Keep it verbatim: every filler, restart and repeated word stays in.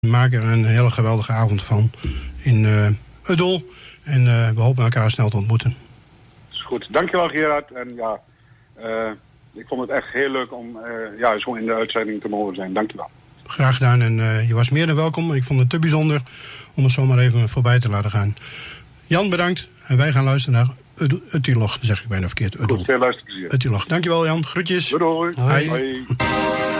We maken er een hele geweldige avond van in uh, Uddel. En uh, we hopen elkaar snel te ontmoeten. Dat is goed. Dankjewel Gerard. En ja, uh, ik vond het echt heel leuk om uh, ja, zo in de uitzending te mogen zijn. Dankjewel. Graag gedaan. En uh, je was meer dan welkom. Ik vond het te bijzonder om het zomaar even voorbij te laten gaan. Jan, bedankt. En wij gaan luisteren naar Uttilog. Dat zeg ik bijna verkeerd. Goed, veel luisterplezier. Uttilog. Dankjewel Jan. Groetjes. Doei. Hoi. Hoi.